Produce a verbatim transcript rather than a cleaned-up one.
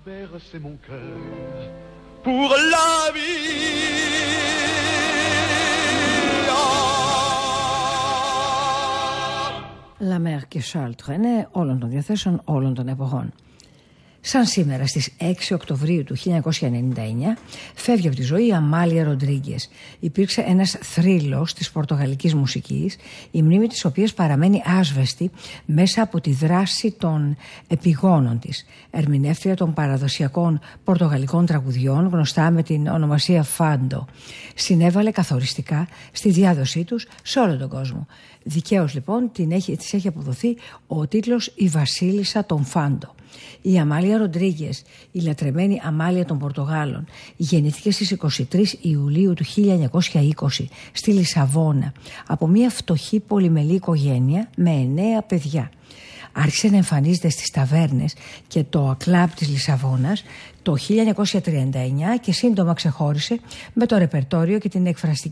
bercer mon cœur pour la vie. Λαμέρ και Σάλτρ είναι όλων των διαθέσεων, όλων των εποχών. Σαν σήμερα στις έξι Οκτωβρίου του χίλια εννιακόσια ενενήντα εννιά φεύγει από τη ζωή η Αμάλια Ροντρίγκες. Υπήρξε ένας θρύλος της πορτογαλικής μουσικής, η μνήμη της οποίας παραμένει άσβεστη μέσα από τη δράση των επιγόνων της. Ερμηνεύτρια των παραδοσιακών πορτογαλικών τραγουδιών, γνωστά με την ονομασία Φάντο. Συνέβαλε καθοριστικά στη διάδοσή τους σε όλο τον κόσμο. Δικαίως λοιπόν την έχει, της έχει αποδοθεί ο τίτλος «Η Βασίλισσα των Φάντο». Η Αμάλια Ροντρίγκες, η λατρεμένη Αμάλια των Πορτογάλων, γεννήθηκε στις είκοσι τρεις Ιουλίου του χίλια εννιακόσια είκοσι στη Λισαβόνα από μια φτωχή πολυμελή οικογένεια με εννέα παιδιά. Άρχισε να εμφανίζεται στις ταβέρνες και το κλαμπ της Λισαβόνας το χίλια εννιακόσια τριάντα εννιά και σύντομα ξεχώρισε με το ρεπερτόριο και την εκφραστική